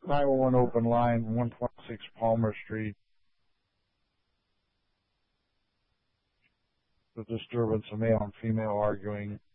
911 open line, 126 Palmer Street. The disturbance of male and female arguing.